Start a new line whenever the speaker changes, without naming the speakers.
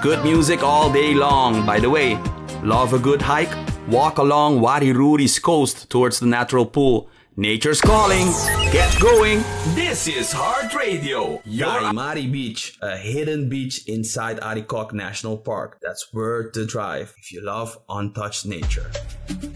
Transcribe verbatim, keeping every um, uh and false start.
good music all day long. By the way, love a good hike? Walk along Wariruri's coast towards the natural pool. Nature's calling. Get going. This is Heart Radio. Yaimari Beach, a hidden beach inside Arikok National Park. That's worth the drive if you love untouched nature.